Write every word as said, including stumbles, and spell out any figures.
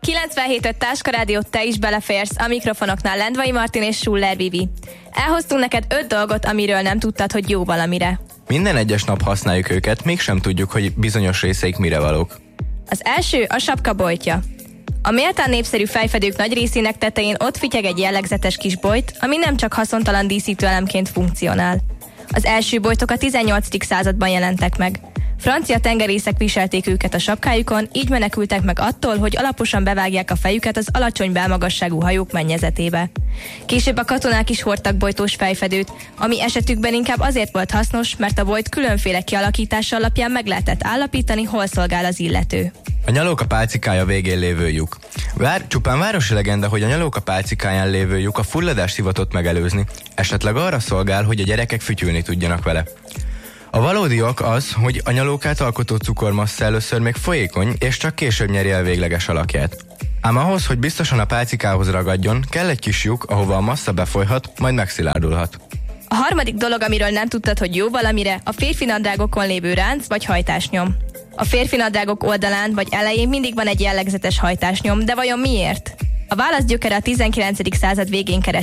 kilencvenhét öt Táska Rádiót, te is beleférsz, a mikrofonoknál Lendvai Martin és Schuller Vivi. Elhoztunk neked öt dolgot, amiről nem tudtad, hogy jó valamire. Minden egyes nap használjuk őket, mégsem tudjuk, hogy bizonyos részeik mire valók. Az első a sapka bojtja. A méltán népszerű fejfedők nagy részének tetején ott fityeg egy jellegzetes kis bojt, ami nem csak haszontalan díszítőelemként funkcionál. Az első bojtok a tizennyolcadik században jelentek meg. Francia tengerészek viselték őket a sapkájukon, így menekültek meg attól, hogy alaposan bevágják a fejüket az alacsony belmagasságú hajók mennyezetébe. Később a katonák is hordtak bojtós fejfedőt, ami esetükben inkább azért volt hasznos, mert a bojt különféle kialakítása alapján meg lehetett állapítani, hol szolgál az illető. A nyalóka pálcikája végén lévő lyuk. Vár, csupán városi legenda, hogy a nyalóka pálcikáján lévő lyuk a fulladást hivatott megelőzni, esetleg arra szolgál, hogy a gyerekek fütyülni tudjanak vele. A valódi ok az, hogy a nyalókát alkotó cukormassza először még folyékony, és csak később nyeri el végleges alakját. Ám ahhoz, hogy biztosan a pálcikához ragadjon, kell egy kis lyuk, ahova a massza befolyhat, majd megszilárdulhat. A harmadik dolog, amiről nem tudtad, hogy jó valamire, a férfi nadrágokon lévő ránc vagy hajtásnyom. A férfi nadrágok oldalán vagy elején mindig van egy jellegzetes hajtásnyom, de vajon miért? A válasz gyökere a tizenkilencedik század végén keres